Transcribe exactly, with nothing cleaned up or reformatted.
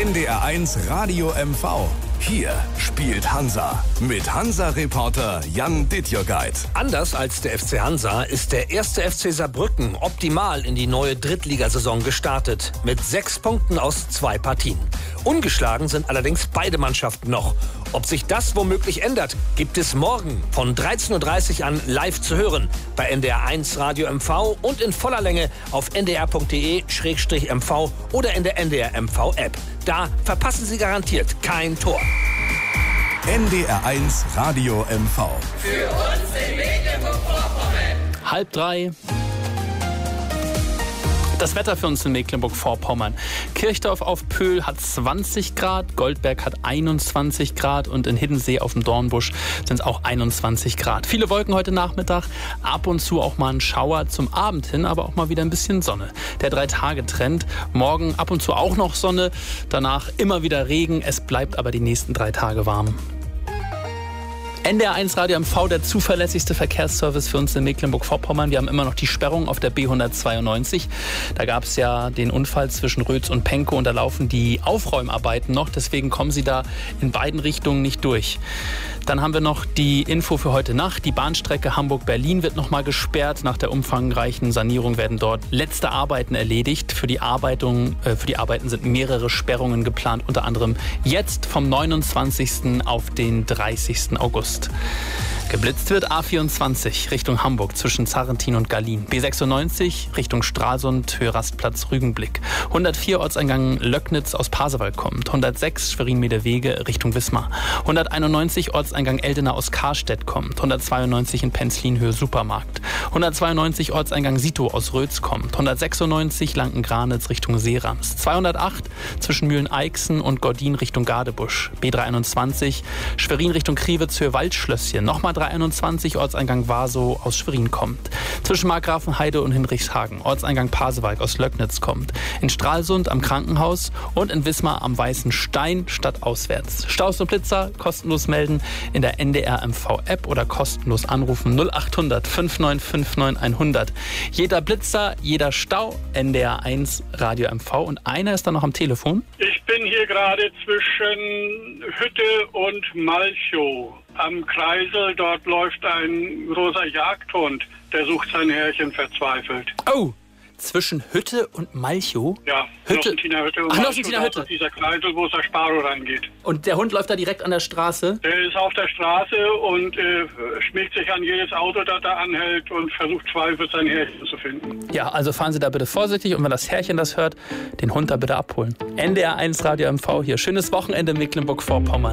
N D R eins Radio M V. Hier spielt Hansa mit Hansa-Reporter Jan Dittjörgeit. Anders als der F C Hansa ist der erste F C Saarbrücken optimal in die neue Drittligasaison gestartet. Mit sechs Punkten aus zwei Partien. Ungeschlagen sind allerdings beide Mannschaften noch. Ob sich das womöglich ändert, gibt es morgen von dreizehn Uhr dreißig an live zu hören bei N D R eins Radio M V und in voller Länge auf n d r punkt d e slash m v oder in der N D R M V App. Da verpassen Sie garantiert kein Tor. N D R eins Radio M V. Für uns in Mecklenburg-Vorpommern. Halb drei. Das Wetter für uns in Mecklenburg-Vorpommern. Kirchdorf auf Pöhl hat zwanzig Grad, Goldberg hat einundzwanzig Grad und in Hiddensee auf dem Dornbusch sind es auch einundzwanzig Grad. Viele Wolken heute Nachmittag, ab und zu auch mal ein Schauer zum Abend hin, aber auch mal wieder ein bisschen Sonne. Der Drei-Tage-Trend, morgen ab und zu auch noch Sonne, danach immer wieder Regen, es bleibt aber die nächsten drei Tage warm. N D R eins Radio M V, der zuverlässigste Verkehrsservice für uns in Mecklenburg-Vorpommern. Wir haben immer noch die Sperrung auf der B hundertzweiundneunzig. Da gab es ja den Unfall zwischen Rötz und Penkow und da laufen die Aufräumarbeiten noch. Deswegen kommen Sie da in beiden Richtungen nicht durch. Dann haben wir noch die Info für heute Nacht. Die Bahnstrecke Hamburg-Berlin wird noch mal gesperrt. Nach der umfangreichen Sanierung werden dort letzte Arbeiten erledigt. Für die, Arbeitung, äh, für die Arbeiten sind mehrere Sperrungen geplant. Unter anderem jetzt vom neunundzwanzigsten auf den dreißigsten August. Geblitzt wird A vierundzwanzig Richtung Hamburg zwischen Zarrentin und Gallien. B sechsundneunzig Richtung Stralsund, Höhe Rastplatz Rügenblick. hundertvier Ortseingang Löcknitz aus Pasewalk kommt. hundertsechs Schwerin-Meederwege Richtung Wismar. hunderteinundneunzig Ortseingang Eldena aus Karstedt kommt. hundertzweiundneunzig in Penzlin Höhe Supermarkt. hundertzweiundneunzig Ortseingang Sito aus Rötz kommt. hundertsechsundneunzig Lanken-Granitz Richtung Seerams. zweihundertacht zwischen Mühlen-Eichsen und Gordin Richtung Gadebusch. B dreihunderteinundzwanzig Schwerin Richtung Kriwitz Höhe Waldschlösschen. Nochmal dreihunderteinundzwanzig Ortseingang Waso aus Schwerin kommt. Zwischen Markgrafenheide und Hinrichshagen. Ortseingang Pasewalk aus Löcknitz kommt. In Stralsund am Krankenhaus und in Wismar am Weißen Stein stadtauswärts. Staus und Blitzer kostenlos melden in der N D R M V App oder kostenlos anrufen null acht hundert fünf neun fünf neun hundert. Jeder Blitzer, jeder Stau, N D R eins Radio M V und einer ist dann noch am Telefon. Ich bin hier gerade zwischen Hütte und Malchow. Am Kreisel, dort läuft ein großer Jagdhund, der sucht sein Herrchen verzweifelt. Oh, zwischen Hütte und Malchow? Ja, Hütte. Nossentiner Hütte und Ach, Malchow, Nossentiner Hütte. das ist dieser Kreisel, wo der Sparrow reingeht. Und der Hund läuft da direkt an der Straße? Der ist auf der Straße und äh, schmiegt sich an jedes Auto, das da anhält und versucht zweifelnd sein Herrchen zu finden. Ja, also fahren Sie da bitte vorsichtig und wenn das Herrchen das hört, den Hund da bitte abholen. N D R eins Radio M V hier. Schönes Wochenende Mecklenburg-Vorpommern.